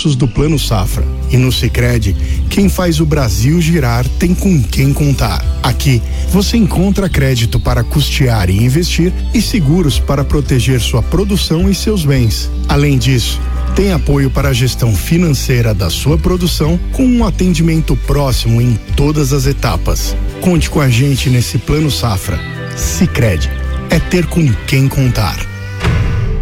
recursos do Plano Safra. E no Sicredi, quem faz o Brasil girar tem com quem contar. Aqui, você encontra crédito para custear e investir e seguros para proteger sua produção e seus bens. Além disso, tem apoio para a gestão financeira da sua produção com um atendimento próximo em todas as etapas. Conte com a gente nesse Plano Safra. Sicredi, é ter com quem contar.